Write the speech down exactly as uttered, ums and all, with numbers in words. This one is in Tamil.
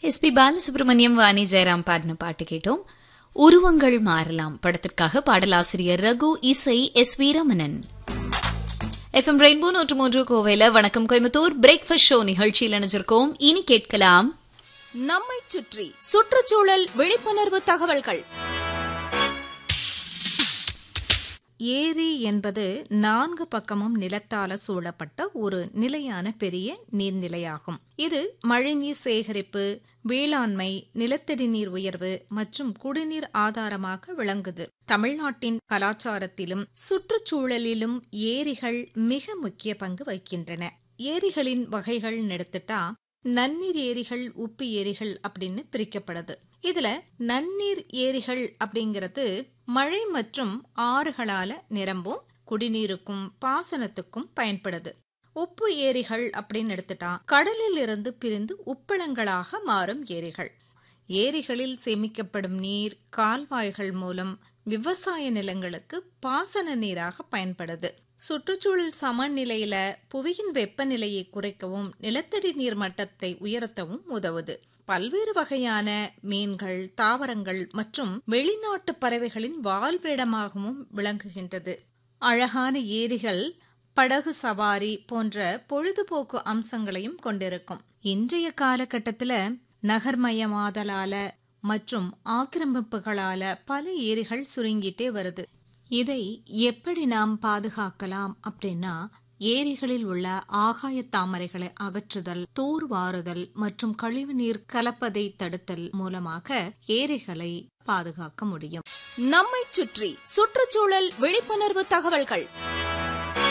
எஸ் பி பாலசுப்ரமணியம், வாணி ஜெயராம் பாடின பாட்டு கேட்டோம். உருவங்கள் மாறலாம் படத்திற்காக பாடலாசிரியர் ரகு, இசை S we Ramanan. F M rainbow நூற்று மூன்று கோவையில வணக்கம் கோயம்புத்தூர் பிரேக்ஃபாஸ்ட் ஷோ நிகழ்ச்சியில் இணைஞ்சிருக்கோம். இனி கேட்கலாம் நம்மை சுற்றி சுற்றுச்சூழல் விழிப்புணர்வு தகவல்கள். ஏரி என்பது நான்கு பக்கமும் நிலத்தால சூழப்பட்ட ஒரு நிலையான பெரிய நீர்நிலையாகும். இது மழைநீர் சேகரிப்பு, வேளாண்மை, நிலத்தடி நீர் உயர்வு மற்றும் குடிநீர் ஆதாரமாக விளங்குது. தமிழ்நாட்டின் கலாச்சாரத்திலும் சுற்றுச்சூழலிலும் ஏரிகள் மிக முக்கிய பங்கு வகிக்கின்றன. ஏரிகளின் வகைகள் எடுத்துட்டா நன்னீர் ஏரிகள், உப்பு ஏரிகள் அப்படின்னு பிரிக்கப்படுது. இதுல நன்னீர் ஏரிகள் அப்படிங்கிறது மழை மற்றும் ஆறுகளால நிரம்பும், குடிநீருக்கும் பாசனத்துக்கும் பயன்படுது. உப்பு ஏரிகள் அப்படின்னு எடுத்துட்டா கடலில் இருந்து பிரிந்து உப்பளங்களாக மாறும் ஏரிகள். ஏரிகளில் சேமிக்கப்படும் நீர் கால்வாய்கள் மூலம் விவசாய நிலங்களுக்கு பாசன நீராக பயன்படுது. சுற்றுச்சூழல் சமநிலையில புவியின் வெப்பநிலையை குறைக்கவும் நிலத்தடி நீர் மட்டத்தை உயர்த்தவும் உதவுது. பல்வேறு வகையான மீன்கள், தாவரங்கள் மற்றும் வெளிநாட்டு பறவைகளின் வாழ்விடமாகவும் விளங்குகின்றது. அழகான ஏரிகள் படகு சவாரி போன்ற பொழுதுபோக்கு அம்சங்களையும் கொண்டிருக்கும். இன்றைய காலகட்டத்தில் நகர்மயமாதலால மற்றும் ஆக்கிரமிப்புகளால பல ஏரிகள் சுருங்கிட்டே வருது. இதை எப்படி நாம் பாதுகாக்கலாம் அப்படின்னா, ஏரிகளில் உள்ள ஆகாய தாமரைகளை அகற்றுதல், தூர்வாறுதல் மற்றும் கழிவுநீர் கலப்பதை தடுத்தல் மூலமாக ஏரிகளை பாதுகாக்க முடியும். நம்மை சுற்றி சுற்றுச்சூழல் விழிப்புணர்வு தகவல்கள்.